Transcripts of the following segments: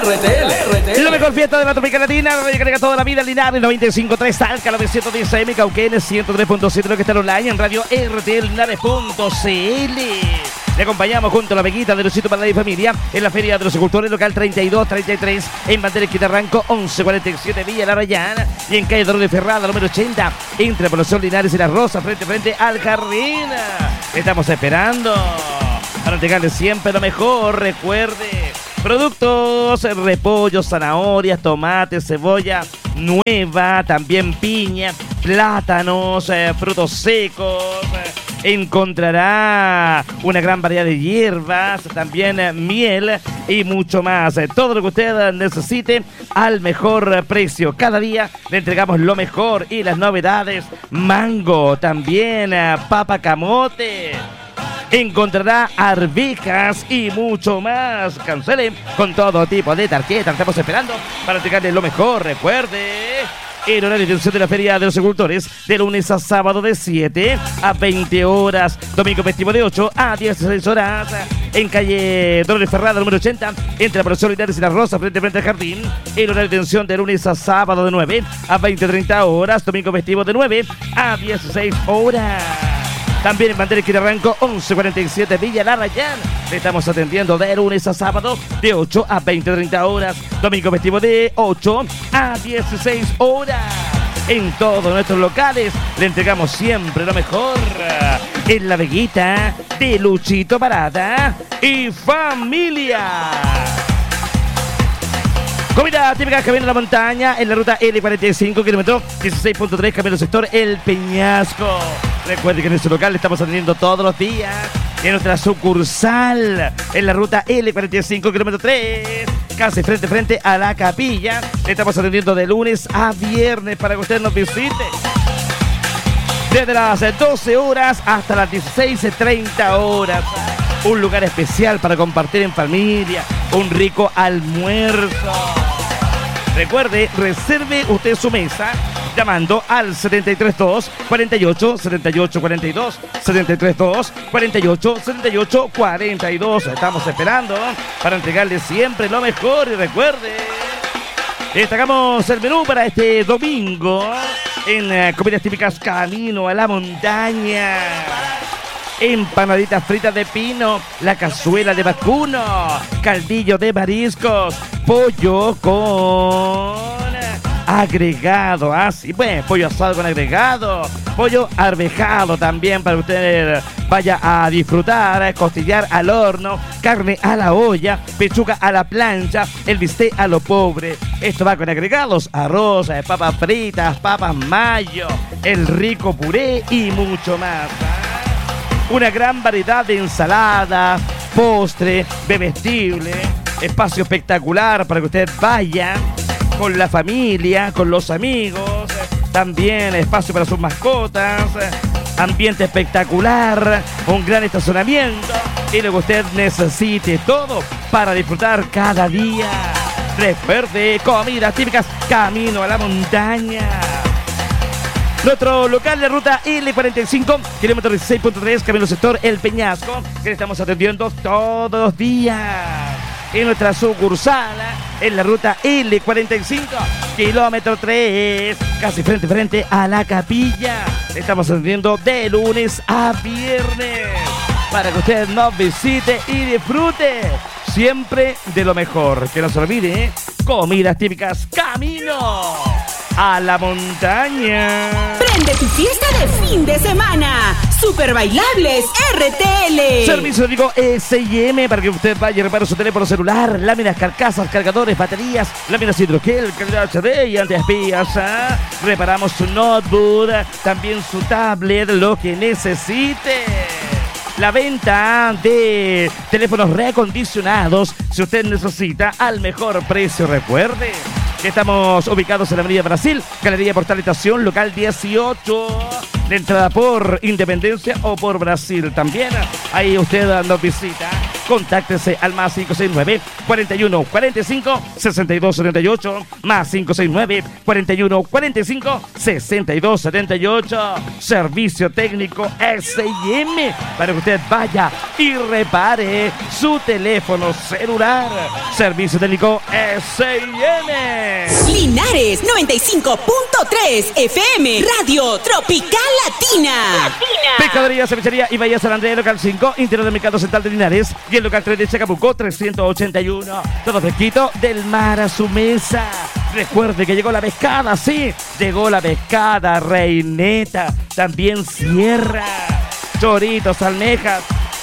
La mejor fiesta de la Tropical Latina, Radio Carga toda la vida, Linares 95.3, Talca 910 AM, Cauquenes 103.7, lo que está online en Radio RTLinares.cl. Le acompañamos junto a la Veguita de Luisito para la familia en la Feria de los Agricultores, local 3233, en Bandera Quitarranco 1147, Villa La Rayana, y en calle Dolores Ferrada, número 80, entre Población Linares y La Rosa, frente al Jardín. Estamos esperando para entregarle siempre lo mejor. Recuerde, productos, repollo, zanahorias, tomates, cebolla nueva, también piña, plátanos, frutos secos. Encontrará una gran variedad de hierbas, también miel y mucho más. Todo lo que usted necesite al mejor precio. Cada día le entregamos lo mejor y las novedades. Mango, también papa camote. Encontrará arvejas y mucho más. Cancele con todo tipo de tarjetas. Estamos esperando para entregarle lo mejor. Recuerde, el horario de atención de la Feria de los Agricultores, de lunes a sábado de 7 a 20 horas, domingo festivo de 8 a 16 horas, en calle Dolores Ferrada, número 80, entre la Población Linares y La Rosa, frente al Jardín. El horario de atención de lunes a sábado de 9 a 20-30 horas, domingo festivo de 9 a 16 horas. También en Bandera Quitarranco 1147, Villa La Rayana. Le estamos atendiendo de lunes a sábado de 8 a 20-30 horas. Domingo festivo de 8 a 16 horas. En todos nuestros locales le entregamos siempre lo mejor. En la Veguita de Luchito Parada y familia. Comida típica Camino de la Montaña en la ruta L45, kilómetro 16.3, Camino sector El Peñasco. Recuerde que en nuestro local le estamos atendiendo todos los días. En nuestra sucursal en la ruta L45, kilómetro 3, casi frente a la capilla. Le estamos atendiendo de lunes a viernes para que usted nos visite. Desde las 12 horas hasta las 16:30 horas. Un lugar especial para compartir en familia, un rico almuerzo. Recuerde, reserve usted su mesa llamando al 732 48 78 42, 732 48 78 42. Estamos esperando para entregarle siempre lo mejor. Y recuerde, destacamos el menú para este domingo en comidas típicas Camino a la Montaña. Empanaditas fritas de pino, la cazuela de vacuno, caldillo de mariscos, pollo con agregado, así pues, pollo asado con agregado, pollo arvejado también para que usted vaya a disfrutar, costillar al horno, carne a la olla, pechuga a la plancha, el bistec a lo pobre. Esto va con agregados, arroz, papas fritas, papas mayo, el rico puré y mucho más. Una gran variedad de ensaladas, postre, bebestible, espacio espectacular para que usted vaya con la familia, con los amigos, también espacio para sus mascotas, ambiente espectacular, un gran estacionamiento y lo que usted necesite, todo para disfrutar cada día. Recuerde, comidas típicas Camino a la Montaña. Nuestro local de ruta L45, kilómetro 16.3, Camino sector El Peñasco, que estamos atendiendo todos los días. En nuestra sucursal, en la ruta L45, kilómetro 3, casi frente a la capilla. Estamos atendiendo de lunes a viernes, para que usted nos visite y disfrute siempre de lo mejor. Que no se olvide, comidas típicas Camino a la Montaña. Prende tu fiesta de fin de semana. Super Bailables RTL. Servicio digo S&M para que usted vaya y repare su teléfono celular, láminas, carcasas, cargadores, baterías, láminas hidrogel, calidad HD y antiespías. Reparamos su notebook, también su tablet, lo que necesite. La venta de teléfonos reacondicionados, si usted necesita, al mejor precio. Recuerde que estamos ubicados en la Avenida Brasil, Galería Portal Estación, local 18, de entrada por Independencia o por Brasil también. Ahí usted nos visita Contáctese al más 569 41 45 62 78, más 569 41 45 62 78. Servicio técnico S&M para que usted vaya y repare su teléfono celular. Servicio técnico S&M. Linares 95.3 FM, Radio Tropical Latina. Pescadería, cevichería y Bahía San Andrés, local 5, interior del Mercado Central de Linares y el local 3 de Chacabuco 381. Todo fresquito del mar a su mesa. Recuerde que llegó la pescada, sí, llegó la pescada, reineta, también sierra, choritos, almejas,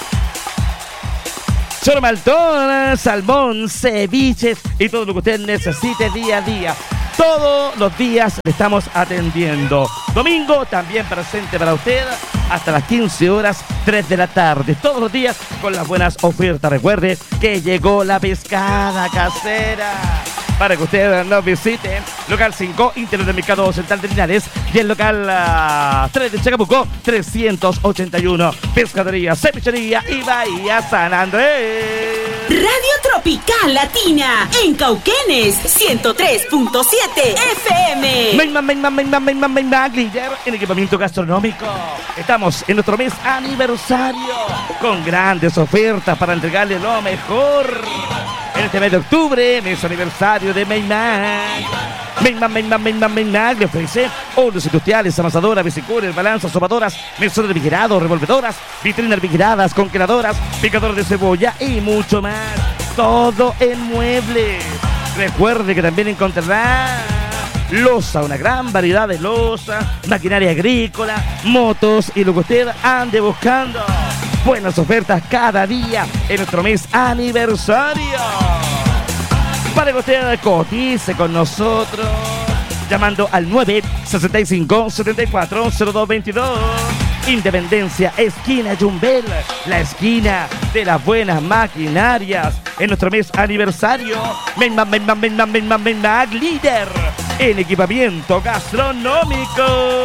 chormaltón, salmón, ceviches y todo lo que usted necesite día a día. Todos los días le estamos atendiendo. Domingo también presente para usted hasta las 15 horas, 3 de la tarde. Todos los días con las buenas ofertas. Recuerde que llegó la pescada casera para que usted nos visite. Local 5, interior del Mercado Central de Linares y el local 3 de Chacabuco 381. Pescadería, cevichería y Bahía San Andrés. Radio Tropical Latina en Cauquenes 103.7 FM. Líder en equipamiento gastronómico. Estamos en nuestro mes aniversario con grandes ofertas para entregarle lo mejor. En este mes de octubre, mes aniversario de Maymac. Maymac le ofrece hornos industriales, amasadoras, bicicuras, balanzas, sobadoras, mesones de vigilado, revolvedoras, vitrinas vigiradas, congeladoras, picadores de cebolla y mucho más. Todo en muebles. Recuerde que también encontrará loza, una gran variedad de loza, maquinaria agrícola, motos y lo que usted ande buscando. Buenas ofertas cada día en nuestro mes aniversario. Para que usted cotice con nosotros llamando al 965-740222. Independencia, esquina Yumbel, la esquina de las buenas maquinarias. En nuestro mes aniversario, Maymac líder en equipamiento gastronómico.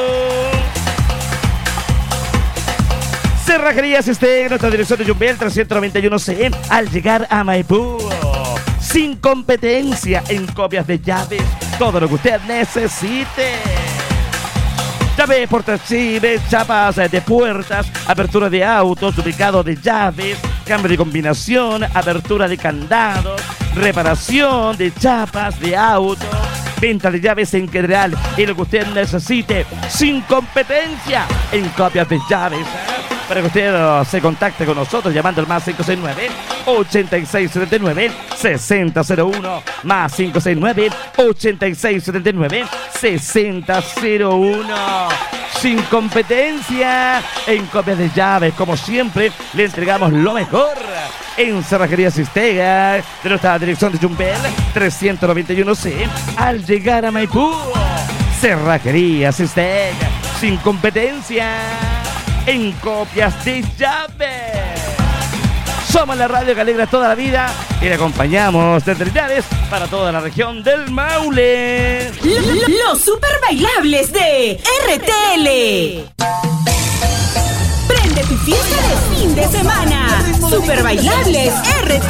Cerrajerías en nuestra dirección de Yumbel 391C al llegar a Maipú. Sin competencia en copias de llaves, todo lo que usted necesite. Llaves portachives, chapas de puertas, apertura de autos, duplicado de llaves, cambio de combinación, apertura de candados, reparación de chapas de autos, venta de llaves en general y lo que usted necesite. Sin competencia en copias de llaves. Para que usted se contacte con nosotros llamando al más 569-8679-6001, más 569-8679-6001. Sin competencia en copias de llaves, como siempre, le entregamos lo mejor. En Cerrajería Sistega, de nuestra dirección de Yumbel 391C, al llegar a Maipú. Cerrajería Sistega, sin competencia en copias de llaves. Somos la radio que alegra toda la vida y le acompañamos desde Linares para toda la región del Maule. Los super bailables de RTL. Prende tu fiesta de fin de semana. Super bailables RTL.